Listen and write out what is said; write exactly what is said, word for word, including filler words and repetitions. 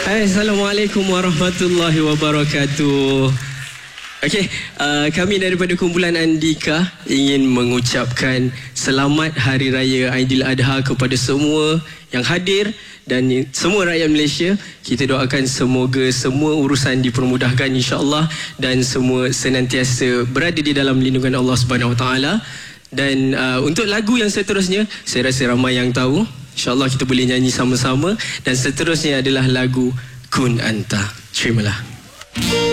Hai, Assalamualaikum warahmatullahi wabarakatuh. Okey, uh, kami daripada kumpulan Andika ingin mengucapkan selamat Hari Raya Aidiladha kepada semua yang hadir dan semua rakyat Malaysia. Kita doakan semoga semua urusan dipermudahkan insya-Allah dan semua senantiasa berada di dalam lindungan Allah Subhanahu Wa Taala. Dan uh, untuk lagu yang seterusnya, saya rasa ramai yang tahu. InsyaAllah kita boleh nyanyi sama-sama. Dan seterusnya adalah lagu Kun Anta. Terimalah.